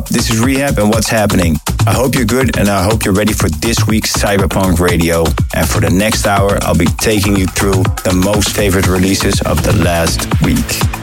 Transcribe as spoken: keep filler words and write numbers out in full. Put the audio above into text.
This is Rehab and What's Happening. I hope you're good and I hope you're ready for this week's Cyberpunk Radio. And for the next hour, I'll be taking you through the most favorite releases of the last week.